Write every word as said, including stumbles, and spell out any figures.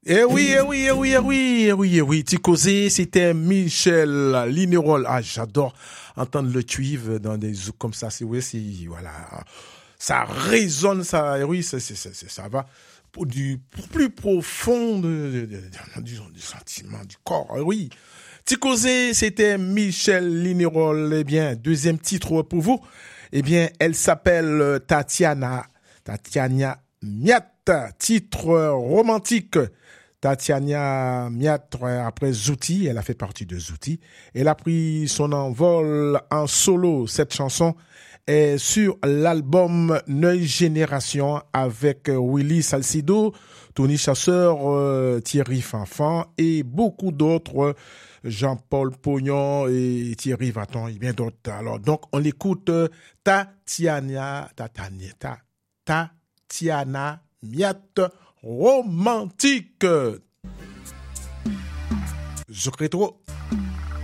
Eh oui, eh oui, eh oui, eh oui, eh oui, eh oui. Ticosé, c'était Michel Linerol. Ah, j'adore entendre le cuivre dans des zouks comme ça. C'est oui, c'est voilà, ça résonne, ça. Eh oui, ça, c'est, c'est, c'est, ça va pour du pour plus profond de, de, de, de, disons, du sentiment du corps. Eh oui. Ticosé, c'était Michel Linerol. Eh bien, deuxième titre pour vous. Eh bien, elle s'appelle Tatiana, Tatiana Miat, titre romantique. Tatiana Miat, après Zouti, elle a fait partie de Zouti. Elle a pris son envol en solo. Cette chanson est sur l'album Neuille Génération avec Willy Salcido, Tony Chasseur, euh, Thierry Fanfan et beaucoup d'autres, Jean-Paul Pognon et Thierry Vaton et bien d'autres. Alors, donc, on l'écoute, Tatiana, Tatiana, ta, Tatiana Miat, romantique. Je crée trop.